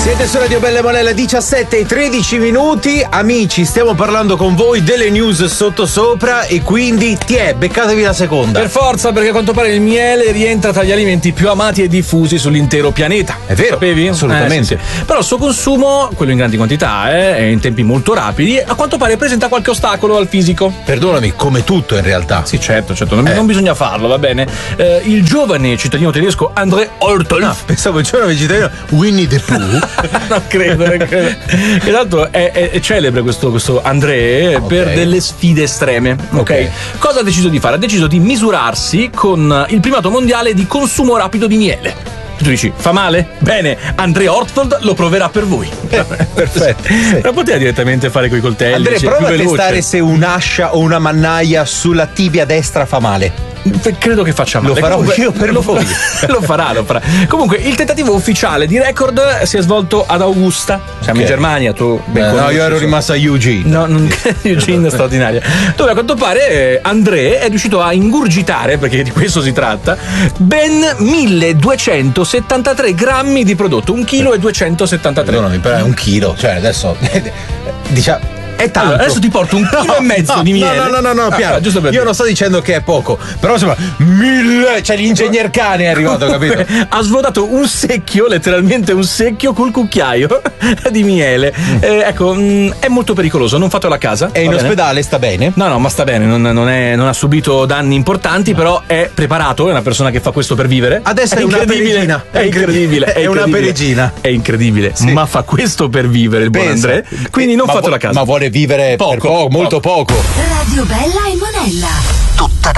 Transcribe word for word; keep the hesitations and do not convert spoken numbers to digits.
Siete su Radio Bella e Monella, diciassette e tredici minuti. Amici, stiamo parlando con voi delle news sottosopra e quindi ti è, beccatevi la seconda. Per forza, perché a quanto pare il miele rientra tra gli alimenti più amati e diffusi sull'intero pianeta. È vero? Sapevi? Assolutamente. Eh, sì, sì. Però il suo consumo, quello in grandi quantità eh, e in tempi molto rapidi, a quanto pare presenta qualche ostacolo al fisico. Perdonami, come tutto in realtà. Sì, certo, certo, non, eh. non bisogna farlo, va bene. Eh, il giovane cittadino tedesco André Ortolf. No, pensavo il giovane cittadino Winnie the Pooh. non credo, non credo. Che tanto è, è, è celebre questo, questo André okay. per delle sfide estreme. Ok. Okay. Cosa ha deciso di fare? Ha deciso di misurarsi con il primato mondiale di consumo rapido di miele. Tu dici, fa male? Bene, André Ortfold lo proverà per voi. Perfetto. Sì. Non poteva direttamente fare coi coltelli. Andrea, cioè, prova a testare se un'ascia o una mannaia sulla tibia destra fa male. Credo che faccia male. Lo farò Comunque, io per lo, voi. lo farà, lo farà. Comunque, il tentativo ufficiale di record si è svolto ad Augusta. Siamo okay. in Germania, tu ben Beh, no, io ero rimasto a Eugene. No, non Eugene straordinaria. Dove a quanto pare André è riuscito a ingurgitare, perché di questo si tratta, ben milleduecentosettantatré grammi di prodotto, un chilo e duecentosettantatré. No, no, però è un chilo, cioè adesso diciamo è tanto. Allora, adesso ti porto un chilo no, e mezzo no, di miele. No, no, no, no, no piano. Ah, per io non sto dicendo che è poco, però insomma, mille, cioè l'ingegner cane è arrivato, capito? Ha svuotato un secchio, letteralmente un secchio col cucchiaio di miele. Mm. Eh, ecco, mh, è molto pericoloso, non fatelo a casa. È in bene? Ospedale, sta bene? No, no, ma sta bene, non, non, è, non ha subito danni importanti, no. Però è preparato, è una persona che fa questo per vivere. Adesso è, è una perigina. È incredibile. È, è una perigina. È incredibile, sì. Ma fa questo per vivere il buon André. Quindi non ma fatelo vo- a casa. Ma vuole vivere poco. Per poco, molto poco. Radio Bella e Monella. Tutta